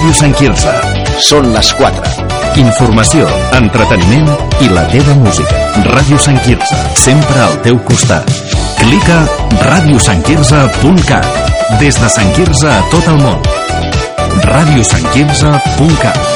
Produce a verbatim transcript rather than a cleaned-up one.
Ràdio Sant Quirze. Són les quatre. Informació, entreteniment i la teva música. Ràdio Sant Quirze, sempre al teu costat. Clica ràdio sant quirze punt cat. Des de Sant Quirze a tot el món. ràdio sant quirze punt cat.